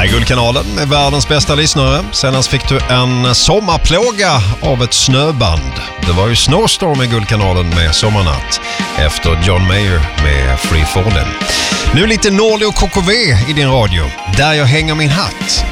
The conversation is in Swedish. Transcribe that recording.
Här är Guldkanalen med världens bästa lyssnare. Senast fick du en sommarplåga av ett snöband. Det var ju Snowstorm i Guldkanalen med Sommarnatt efter John Mayer med Free Falling. Nu lite Norli och KKV i din radio. Där jag hänger min hatt.